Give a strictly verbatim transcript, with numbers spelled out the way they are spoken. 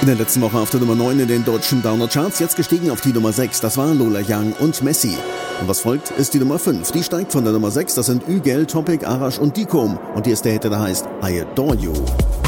der letzten Woche auf der Nummer neun in den deutschen Downer-Charts, jetzt gestiegen auf die Nummer sechs. Das war Lola Young und Messi. Und was folgt, ist die Nummer fünf. Die steigt von der Nummer sechs. Das sind Ügel, Topic, Arash und Dikom. Und hier ist der Hit, der heißt I Adore You.